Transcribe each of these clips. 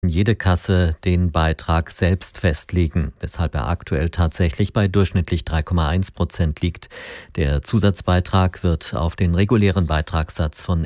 jede Kasse den Beitrag selbst festlegen, weshalb er aktuell tatsächlich bei durchschnittlich 3,1% liegt. Der Zusatzbeitrag wird auf den regulären Beitragssatz von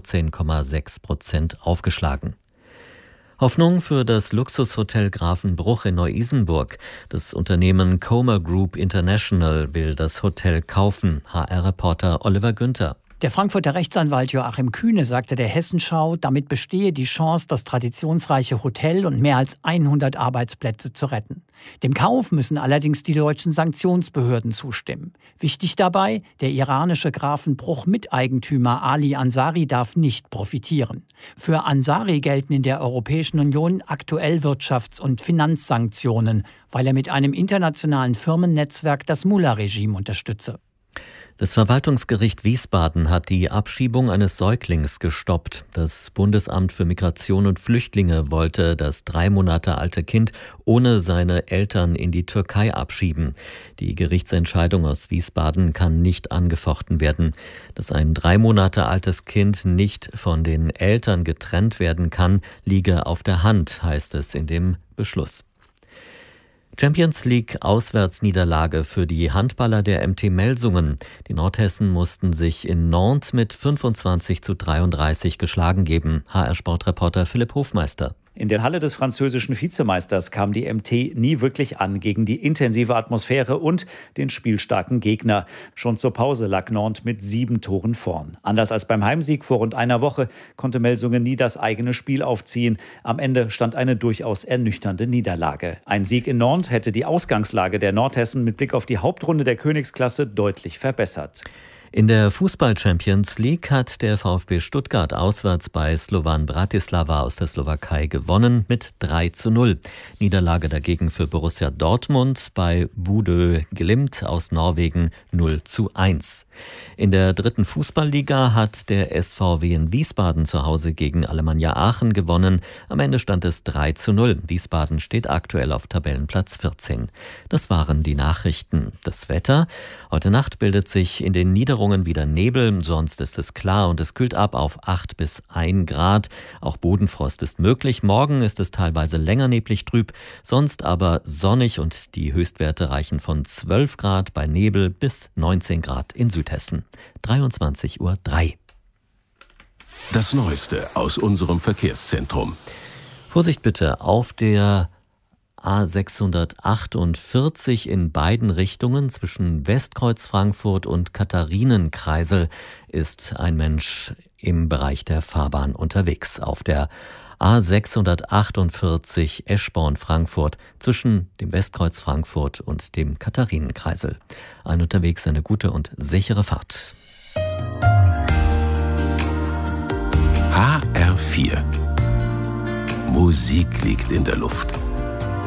14,6% aufgeschlagen. Hoffnung für das Luxushotel Grafenbruch in Neu-Isenburg. Das Unternehmen Comer Group International will das Hotel kaufen. HR-Reporter Oliver Günther. Der Frankfurter Rechtsanwalt Joachim Kühne sagte der Hessenschau, damit bestehe die Chance, das traditionsreiche Hotel und mehr als 100 Arbeitsplätze zu retten. Dem Kauf müssen allerdings die deutschen Sanktionsbehörden zustimmen. Wichtig dabei, der iranische Grafenbruch-Miteigentümer Ali Ansari darf nicht profitieren. Für Ansari gelten in der Europäischen Union aktuell Wirtschafts- und Finanzsanktionen, weil er mit einem internationalen Firmennetzwerk das Mullah-Regime unterstütze. Das Verwaltungsgericht Wiesbaden hat die Abschiebung eines Säuglings gestoppt. Das Bundesamt für Migration und Flüchtlinge wollte das 3 Monate alte Kind ohne seine Eltern in die Türkei abschieben. Die Gerichtsentscheidung aus Wiesbaden kann nicht angefochten werden. Dass ein 3 Monate altes Kind nicht von den Eltern getrennt werden kann, liege auf der Hand, heißt es in dem Beschluss. Champions League Auswärtsniederlage für die Handballer der MT Melsungen. Die Nordhessen mussten sich in Nantes mit 25:33 geschlagen geben. HR-Sportreporter Philipp Hofmeister. In der Halle des französischen Vizemeisters kam die MT nie wirklich an gegen die intensive Atmosphäre und den spielstarken Gegner. Schon zur Pause lag Nantes mit 7 Toren vorn. Anders als beim Heimsieg vor rund einer Woche konnte Melsungen nie das eigene Spiel aufziehen. Am Ende stand eine durchaus ernüchternde Niederlage. Ein Sieg in Nantes hätte die Ausgangslage der Nordhessen mit Blick auf die Hauptrunde der Königsklasse deutlich verbessert. In der Fußball-Champions League hat der VfB Stuttgart auswärts bei Slovan Bratislava aus der Slowakei gewonnen mit 3:0. Niederlage dagegen für Borussia Dortmund bei Bodø Glimt aus Norwegen 0:1. In der dritten Fußballliga hat der SVW in Wiesbaden zu Hause gegen Alemannia Aachen gewonnen. Am Ende stand es 3:0. Wiesbaden steht aktuell auf Tabellenplatz 14. Das waren die Nachrichten. Das Wetter. Heute Nacht bildet sich in den Niederungen wieder Nebel, sonst ist es klar und es kühlt ab auf 8 bis 1 Grad. Auch Bodenfrost ist möglich. Morgen ist es teilweise länger neblig trüb, sonst aber sonnig und die Höchstwerte reichen von 12 Grad bei Nebel bis 19 Grad in Südhessen. 23:03 Uhr. Das Neueste aus unserem Verkehrszentrum. Vorsicht bitte auf der A648 in beiden Richtungen zwischen Westkreuz Frankfurt und Katharinenkreisel ist ein Mensch im Bereich der Fahrbahn unterwegs. Auf der A648 Eschborn-Frankfurt zwischen dem Westkreuz Frankfurt und dem Katharinenkreisel. Allen unterwegs eine gute und sichere Fahrt. HR4. Musik liegt in der Luft.